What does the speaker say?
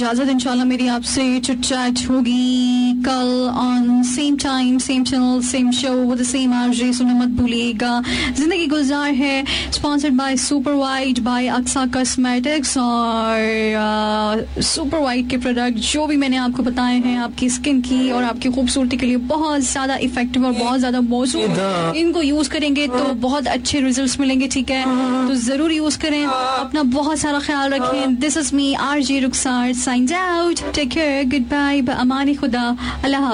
इजाजत। इंशाल्लाह मेरी आपसे चिट चैट होगी कल on same time, same channel, same show with the same RJ. सुनना मत भूलिएगा। जिंदगी गुलजार है sponsored by super white, bye Aqsa cosmetics और सुपर वाइट के प्रोडक्ट जो भी मैंने आपको बताए हैं आपकी स्किन की और आपकी खूबसूरती के लिए बहुत ज्यादा इफेक्टिव और बहुत ज्यादा मौजूद। इनको यूज करेंगे तो बहुत अच्छे रिजल्ट्स मिलेंगे, ठीक है? तो जरूर यूज करें, अपना बहुत सारा ख्याल रखें। This is me RJ Rukhsar science out. Take care, good bye, अमानी खुदा, अल्लाह।